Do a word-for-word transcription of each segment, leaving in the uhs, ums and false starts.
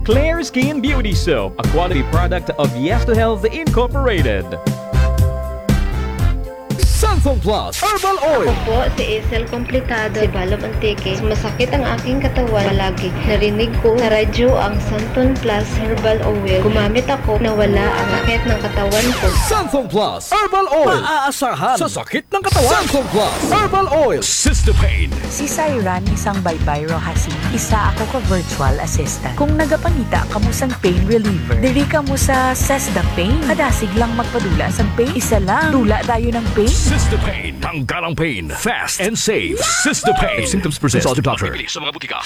Clear Skin Beauty Soap, a quality product of Yes to Health Incorporated. Santhol Plus Herbal Oil. Ako po si Isel Komplikado, si Balo Mantique. Masakit ang aking katawan palagi. Narinig ko sa radyo ang Santhol Plus Herbal Oil. Gumamit ako na wala ang sakit ng katawan ko. Santhol Plus Herbal Oil. Maaasahan sa sakit ng katawan. Santhol Plus Herbal Oil. Cystopain. Si Syran, isang baybay Rohasi. Isa ako ka virtual assistant. Kung nagapangita ka mo sang pain reliever, diri ka mo sa Sesda Pain. Kadasig lang magpadula sang pain. Isa lang. Tula tayo ng pain. Cystopain. Tanggal ang pain. Fast and safe. Cystopain. If symptoms persist, consult your doctor. Sa mga butika.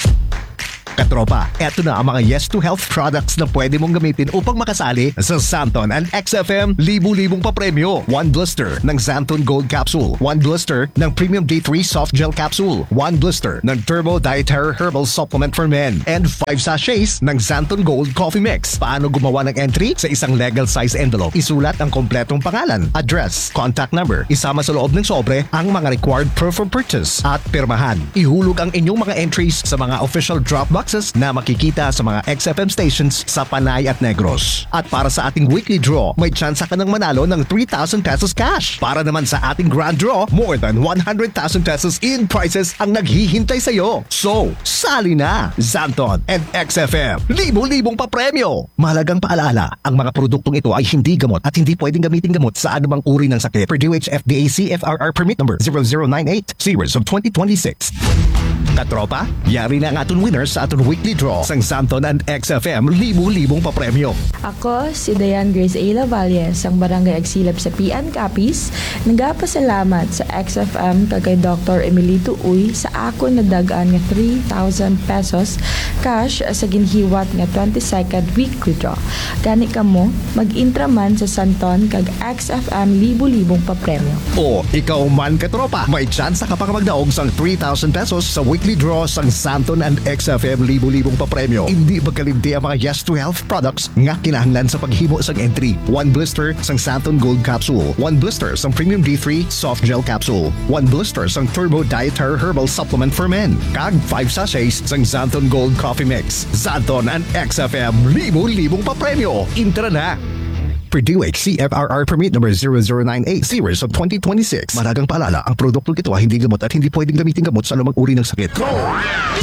Katropa, eto na ang mga Yes to Health products na pwede mong gamitin upang makasali sa Santon and X F M libu-libong papremyo. One blister ng Santon Gold Capsule. One blister ng Premium D three Soft Gel Capsule. One blister ng Turbo Dietary Herbal Supplement for Men. And five sachets ng Santon Gold Coffee Mix. Paano gumawa ng entry? Sa isang legal size envelope, isulat ang kompletong pangalan, address, contact number, isama sa loob ng sobre ang mga required proof of purchase at pirmahan. Ihulog ang inyong mga entries sa mga official drop box na makikita sa mga X F M stations sa Panay at Negros. At para sa ating weekly draw, may tsansa ka ng manalo ng three thousand pesos cash. Para naman sa ating grand draw, more than one hundred thousand pesos in prizes ang naghihintay sa iyo. So, sali na! Santon and X F M, libo-libong papremyo! Mahalagang paalala, ang mga produktong ito ay hindi gamot at hindi pwedeng gamitin gamot sa anumang uri ng sakit. Per D O H F D A C F R R permit number zero zero nine eight, series of twenty twenty-six. Katropa, yari na ang aton winners sa aton weekly draw sang Santon and X F M libu-libong papremyo. Ako si Dayan Grace A. Lavalle sang Barangay Agsilap sa P N Capiz. Nagapasalamat sa X F M kagay Doctor Emilito Uy sa ako na dagaan nga three thousand pesos cash sa ginhiwat nga twenty-second weekly draw. Gani kamo mag-intraman sa Santon kag X F M libu-libong papremyo. O ikaw man katropa, may chance ka pa magdaog sang three thousand pesos sa weekly draw sang Santon and X F M libu-libong papremyo. Hindi magkalimti ang mga Yes to Health products nga kinahanglan sa paghimo sang entry. One blister sang Santon Gold Capsule. One blister sang Premium D three Soft Gel Capsule. One blister sang Turbo Dietary Herbal Supplement for Men. Kag five sachets sang Santon Gold Coffee Mix. Santon and X F M libu-libong papremyo. Intra na! Per D O H C F R R permit number zero zero nine eight, series of twenty twenty-six. Malagang paalala, ang produktong ito ay hindi gamot at hindi pwedeng gamitin gamot sa anumang uri ng sakit.